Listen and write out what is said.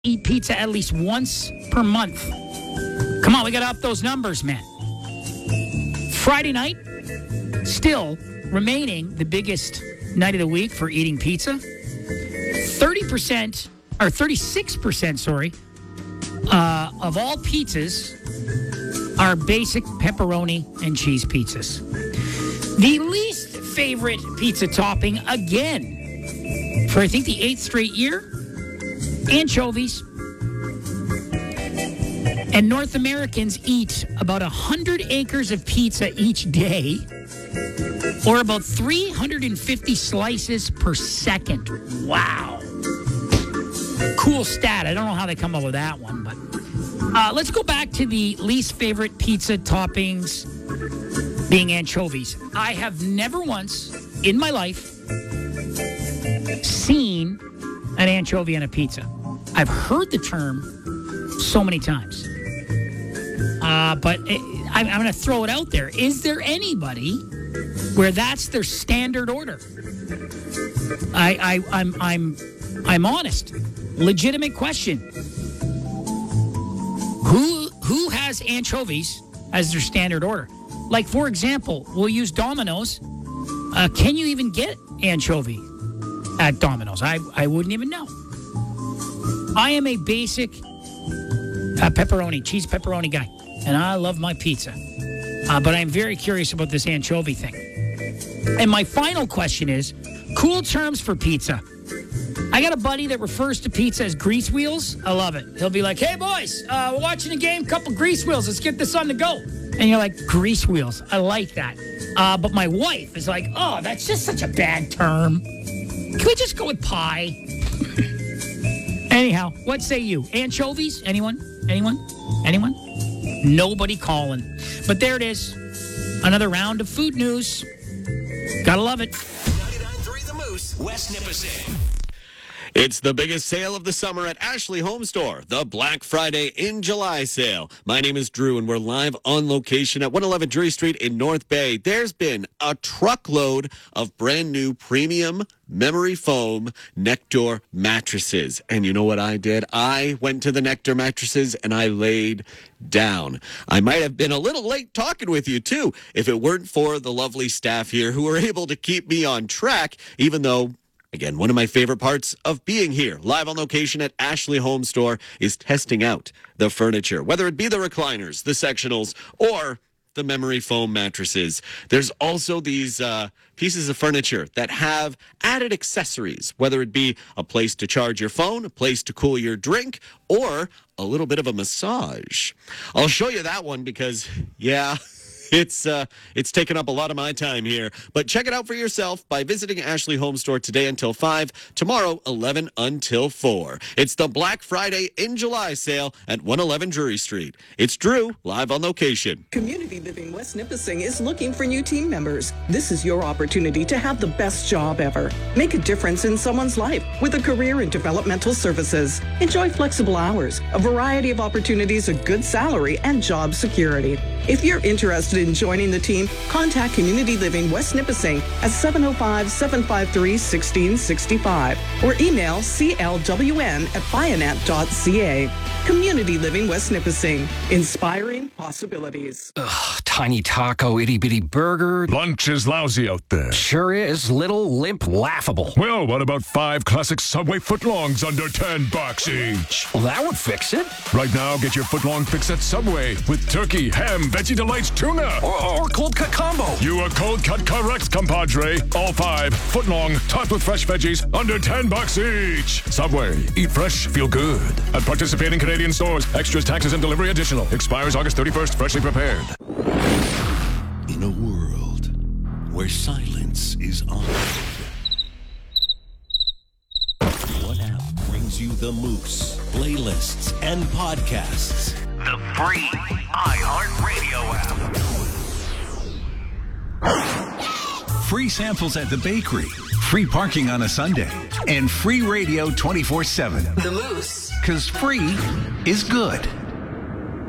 eat pizza at least once per month. Come on, we got to up those numbers, man. Friday night, still remaining the biggest night of the week for eating pizza. 36%, of all pizzas are basic pepperoni and cheese pizzas. The least favorite pizza topping, again, for I think the 8th straight year, anchovies. And North Americans eat about 100 acres of pizza each day, or about 350 slices per second. Wow. Cool stat. I don't know how they come up with that one, but let's go back to the least favorite pizza toppings being anchovies. I have never once in my life seen an anchovy on a pizza. I've heard the term so many times. But I'm going to throw it out there. Is there anybody where that's their standard order? I'm honest. Legitimate question. Who has anchovies as their standard order? Like, for example, we'll use Domino's. Can you even get anchovy at Domino's? I wouldn't even know. I am a basic cheese pepperoni guy, and I love my pizza. But I'm very curious about this anchovy thing. And my final question is, cool terms for pizza. I got a buddy that refers to pizza as grease wheels. I love it. He'll be like, hey, boys, we're watching the game, couple grease wheels. Let's get this on the go. And you're like, grease wheels. I like that. But my wife is like, oh, that's just such a bad term. Can we just go with pie? Anyhow, what say you? Anchovies? Anyone? Nobody calling. But there it is. Another round of food news. Gotta love it. 99.3 The Moose, West Nipissing. It's the biggest sale of the summer at Ashley Home Store, the Black Friday in July sale. My name is Drew, and we're live on location at 111 Drury Street in North Bay. There's been a truckload of brand new premium memory foam Nectar mattresses. And you know what I did? I went to the Nectar mattresses and I laid down. I might have been a little late talking with you, too, if it weren't for the lovely staff here who were able to keep me on track, even though, again, one of my favorite parts of being here, live on location at Ashley Home Store, is testing out the furniture, whether it be the recliners, the sectionals, or the memory foam mattresses. There's also these pieces of furniture that have added accessories, whether it be a place to charge your phone, a place to cool your drink, or a little bit of a massage. I'll show you that one because, yeah, it's taken up a lot of my time here. But check it out for yourself by visiting Ashley Home Store today until 5, tomorrow 11 until 4. It's the Black Friday in July sale at 111 Drury Street. It's Drew, live on location. Community Living West Nipissing is looking for new team members. This is your opportunity to have the best job ever. Make a difference in someone's life with a career in developmental services. Enjoy flexible hours, a variety of opportunities, a good salary, and job security. If you're interested in joining the team, contact Community Living West Nipissing at 705-753-1665 or email clwn@bionet.ca. Community Living West Nipissing, inspiring possibilities. Ugh, tiny taco, itty-bitty burger. Lunch is lousy out there. Sure is. Little, limp, laughable. Well, what about 5 classic Subway footlongs under $10 each? Well, that would fix it. Right now, get your footlong fix at Subway with turkey, ham, Veggie Delights, tuna. Or cold cut combo. You are cold cut correct, compadre. All 5 footlong, topped with fresh veggies, under $10 each. Subway. Eat fresh, feel good. At participating Canadian stores. Extras, taxes, and delivery additional. Expires August 31st. Freshly prepared. In a world where silence is honored, what app brings you the Moose, playlists, and podcasts? The free iHeartRadio app. Free samples at the bakery, free parking on a Sunday, and free radio 24/7. The Moose. Because free is good.